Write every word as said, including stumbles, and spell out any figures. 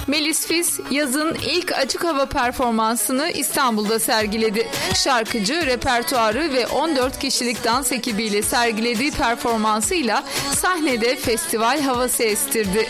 Melis Fis yazın ilk açık hava performansını İstanbul'da sergiledi. Şarkıcı, repertuarı ve on dört kişilik dans ekibiyle sergilediği performansıyla sahnede festival havası estirdi.